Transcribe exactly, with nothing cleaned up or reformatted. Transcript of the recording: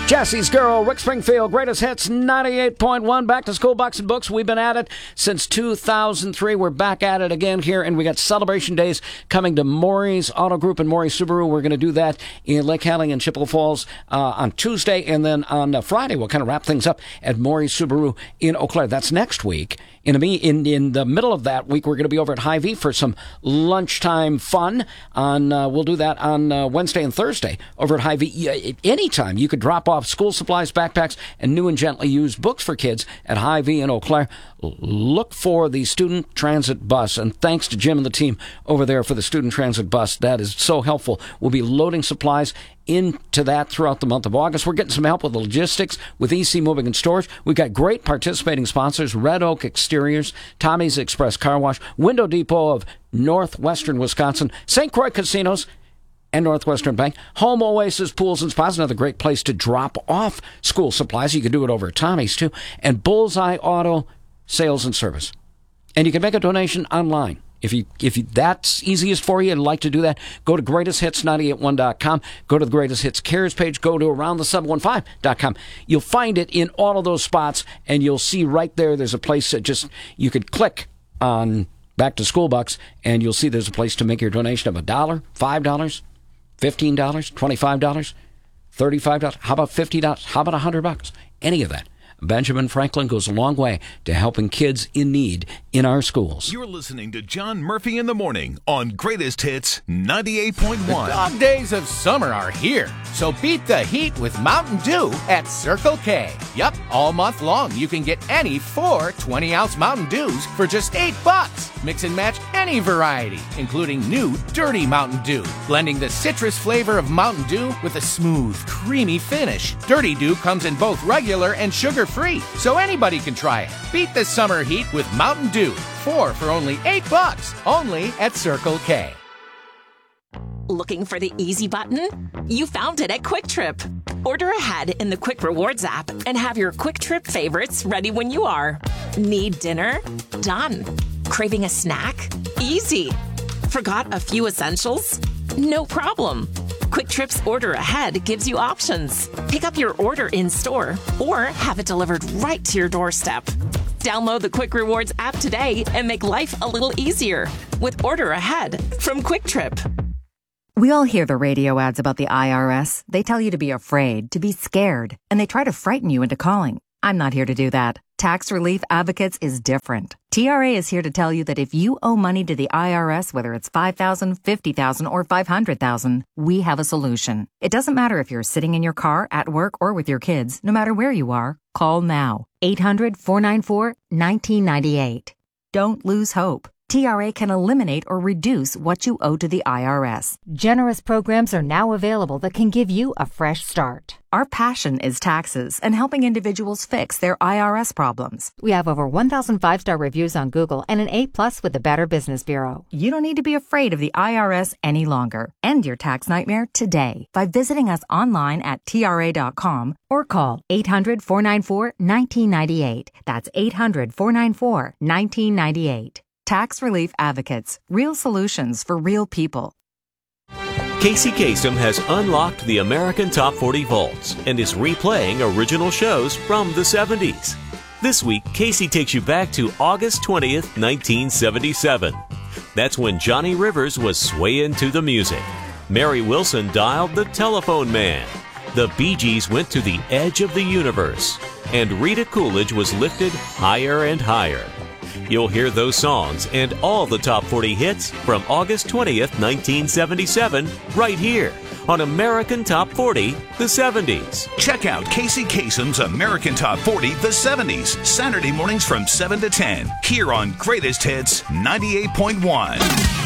Jesse's Girl, Rick Springfield, Greatest Hits, ninety-eight point one, Back to School, Bucks and Books. We've been at it since two thousand three. We're back at it again here, and we got celebration days coming to Maury's Auto Group and Maury's Subaru. We're going to do that in Lake Hallie and Chippewa Falls uh, on Tuesday, and then on uh, Friday we'll kind of wrap things up at Maury's Subaru in Eau Claire. That's next week. In, a, in, in the middle of that week, we're going to be over at Hy-Vee for some lunchtime fun. On uh, We'll do that on uh, Wednesday and Thursday over at Hy-Vee. Anytime you could drop off school supplies, backpacks, and new and gently used books for kids at Hy-Vee in Eau Claire. Look for the student transit bus, and thanks to Jim and the team over there for the student transit bus. That is so helpful. We'll be loading supplies into that throughout the month of August. We're getting some help with the logistics with E C Moving and Storage. We've got great participating sponsors: Red Oak Exteriors, Tommy's Express Car Wash, Window Depot of Northwestern Wisconsin, Saint Croix Casinos, and Northwestern Bank. Home Oasis Pools and Spas, another great place to drop off school supplies. You can do it over at Tommy's too. And Bullseye Auto Sales and Service. And you can make a donation online. If you if you, that's easiest for you and like to do that, go to greatest hits nine eight one dot com. Go to the Greatest Hits Cares page. Go to around the seven fifteen dot com. You'll find it in all of those spots, and you'll see right there there's a place that just you could click on Back to School Bucks, and you'll see there's a place to make your donation of a dollar, five dollars, fifteen dollars, twenty-five dollars, thirty-five dollars. How about fifty dollars? How about a hundred bucks? Any of that. Benjamin Franklin goes a long way to helping kids in need in our schools. You're listening to John Murphy in the Morning on Greatest Hits ninety-eight point one. The dog days of summer are here, so beat the heat with Mountain Dew at Circle K. Yup, all month long you can get any four twenty-ounce Mountain Dews for just eight bucks. Mix and match any variety, including new Dirty Mountain Dew, blending the citrus flavor of Mountain Dew with a smooth, creamy finish. Dirty Dew comes in both regular and sugar-free, so anybody can try it. Beat the summer heat with Mountain Dew. Four for only eight bucks, only at Circle K. Looking for the easy button? You found it at Quick Trip. Order ahead in the Quick Rewards app and have your Quick Trip favorites ready when you are. Need dinner? Done. Craving a snack? Easy. Forgot a few essentials? No problem. Quick Trip's Order Ahead gives you options. Pick up your order in store or have it delivered right to your doorstep. Download the Quick Rewards app today and make life a little easier with Order Ahead from Quick Trip. We all hear the radio ads about the I R S. They tell you to be afraid, to be scared, and they try to frighten you into calling. I'm not here to do that. Tax Relief Advocates is different. T R A is here to tell you that if you owe money to the I R S, whether it's five thousand dollars, fifty thousand dollars, or five hundred thousand dollars, we have a solution. It doesn't matter if you're sitting in your car, at work, or with your kids. No matter where you are, call now. eight hundred, four nine four, one nine nine eight. Don't lose hope. T R A can eliminate or reduce what you owe to the I R S. Generous programs are now available that can give you a fresh start. Our passion is taxes and helping individuals fix their I R S problems. We have over one thousand five-star reviews on Google and an A plus with the Better Business Bureau. You don't need to be afraid of the I R S any longer. End your tax nightmare today by visiting us online at T R A dot com or call eight hundred, four nine four, one nine nine eight. That's eight hundred, four nine four, one nine nine eight. Tax Relief Advocates. Real solutions for real people. Casey Kasem has unlocked the American Top forty vaults and is replaying original shows from the seventies. This week, Casey takes you back to August twentieth, nineteen seventy-seven. That's when Johnny Rivers was swaying to the music. Mary Wilson dialed the telephone man. The Bee Gees went to the edge of the universe. And Rita Coolidge was lifted higher and higher. You'll hear those songs and all the top forty hits from August twentieth, nineteen seventy-seven, right here on American Top forty, the seventies. Check out Casey Kasem's American Top forty, the seventies, Saturday mornings from seven to ten, here on Greatest Hits ninety-eight point one.